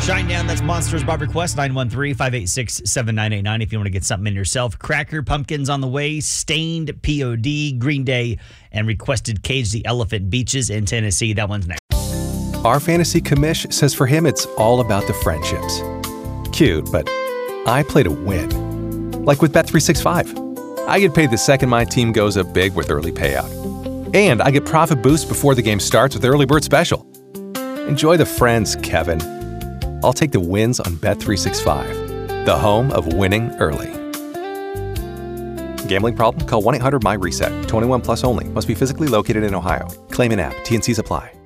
Shine Down, that's Monsters by request, 913-586-7989 if you want to get something in yourself. Cracker, Pumpkins on the way, Stained, POD, Green Day, and requested Cage the Elephant, Beaches in Tennessee. That one's next. Our fantasy commish says for him it's all about the friendships. Cute, but I play to win. Like with Bet365. I get paid the second my team goes up big with early payout. And I get profit boost before the game starts with Early Bird Special. Enjoy the friends, Kevin. I'll take the wins on Bet365, the home of winning early. Gambling problem? Call 1-800-MY-RESET. 21 plus only. Must be physically located in Ohio. Claim in app. T&Cs apply.